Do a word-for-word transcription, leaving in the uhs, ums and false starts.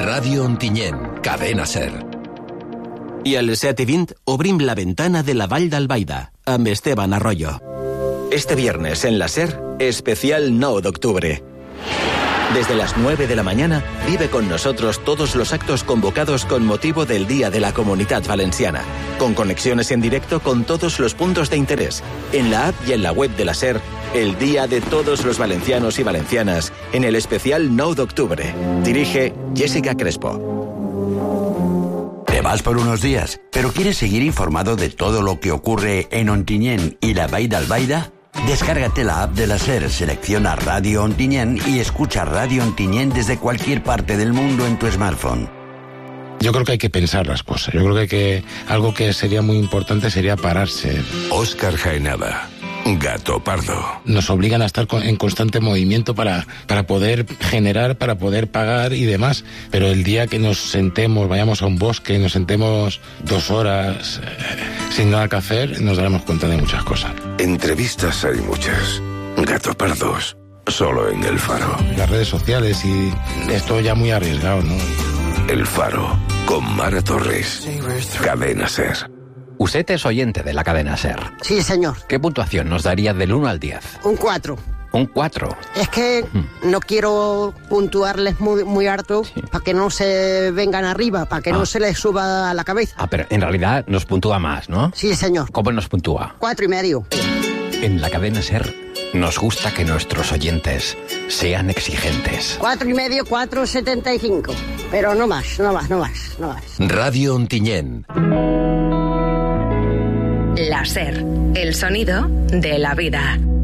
Ràdio Ontinyent, Cadena SER. I a les set i vint obrim la ventana de la Vall d'Albaida, amb Esteban Arroyo. Este viernes en la SER, especial nueve de octubre. Desde las nueve de la mañana, vive con nosotros todos los actos convocados con motivo del Día de la Comunitat Valenciana, con conexiones en directo con todos los puntos de interés, en la app y en la web de la SER, el Día de todos los valencianos y valencianas, en el especial nueve de octubre. Dirige Jessica Crespo. Te vas por unos días, pero ¿quieres seguir informado de todo lo que ocurre en Ontinyent y la Vall d'Albaida? Descárgate la app de la SER, selecciona Radio Ontinyent y escucha Radio Ontinyent desde cualquier parte del mundo en tu smartphone. Yo creo que hay que pensar las cosas. Yo creo que, hay que algo que sería muy importante sería pararse. Óscar Jaenada, Gato Pardo. Nos obligan a estar en constante movimiento para, para poder generar, para poder pagar y demás. Pero el día que nos sentemos, vayamos a un bosque, nos sentemos dos horas eh, sin nada que hacer, nos daremos cuenta de muchas cosas. Entrevistas hay muchas. Gato Pardos, solo en El Faro. Las redes sociales y esto ya muy arriesgado, ¿no? El Faro, con Mara Torres. Cadena SER. Usted es oyente de la cadena SER. Sí, señor. ¿Qué puntuación nos daría del uno al diez? Un cuatro. Un cuatro. Es que hmm. no quiero puntuarles muy, muy harto sí. para que no se vengan arriba, para que ah. no se les suba a la cabeza. Ah, pero en realidad nos puntúa más, ¿no? Sí, señor. ¿Cómo nos puntúa? Cuatro y medio. En la cadena SER nos gusta que nuestros oyentes sean exigentes. Cuatro y medio, cuatro setenta y cinco. Pero no más, no más, no más, no más. Radio Ontinyent. La SER, el sonido de la vida.